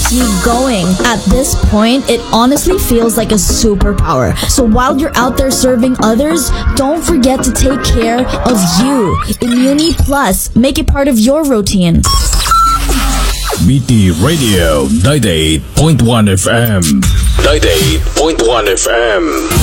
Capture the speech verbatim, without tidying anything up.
keeps you going. At this point, it honestly feels like a superpower. So while you're out there serving others, don't forget to take care of you. Immuni Plus, make it part of your routine. B T Radio ninety-eight point one F M. ninety-eight point one F M.